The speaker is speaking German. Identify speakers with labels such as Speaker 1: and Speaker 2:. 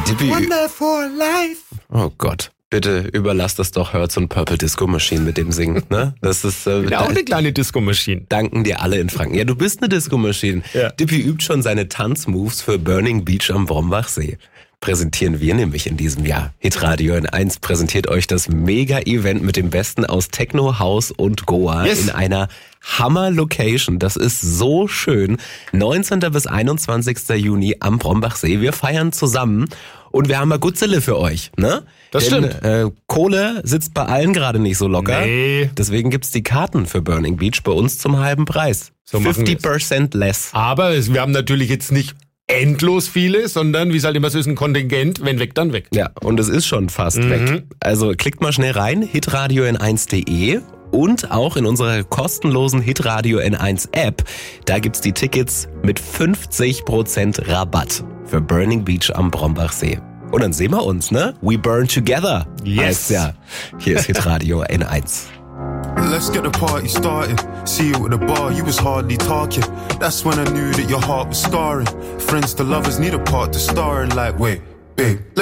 Speaker 1: Wonderful Life.
Speaker 2: Oh Gott. Bitte überlass das doch Hertz und Purple Disco Machine mit dem Singen, ne? Das ist
Speaker 1: auch eine kleine Disco Machine.
Speaker 2: Danken dir alle in Franken. Ja, du bist eine Disco Machine.
Speaker 1: Ja.
Speaker 2: Dippy übt schon seine Tanzmoves für Burning Beach am Brombachsee. Präsentieren wir nämlich in diesem Jahr. Hitradio N1 präsentiert euch das Mega-Event mit dem Besten aus Techno, House und Goa in einer Hammer-Location. Das ist so schön. 19. bis 21. Juni am Brombachsee. Wir feiern zusammen und wir haben mal Gutzele für euch, ne?
Speaker 1: Das
Speaker 2: Denn,
Speaker 1: stimmt.
Speaker 2: Kohle sitzt bei allen gerade nicht so locker.
Speaker 1: Nee.
Speaker 2: Deswegen gibt's die Karten für Burning Beach bei uns zum halben Preis.
Speaker 1: So machen wir's.
Speaker 2: 50% less.
Speaker 1: Aber wir haben natürlich jetzt nicht endlos viele, sondern wie es halt immer so ist, ein Kontingent, wenn weg, dann weg.
Speaker 2: Ja, und es ist schon fast weg. Also klickt mal schnell rein, hitradio n1.de und auch in unserer kostenlosen Hitradio N1 App. Da gibt's die Tickets mit 50% Rabatt für Burning Beach am Brombachsee. Und dann sehen wir uns, ne? We burn together.
Speaker 1: Yes.
Speaker 2: Heißt's ja. Hier ist Hitradio N1.
Speaker 3: Let's get the party started. See you at the bar, you was hardly talking. That's when I knew that your heart was scarring. Friends to lovers need a part to star in, like, wait, babe.